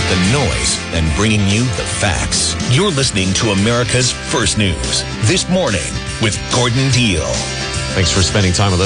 the noise and bringing you the facts. You're listening to America's First News This Morning with Gordon Deal. Thanks for spending time with us.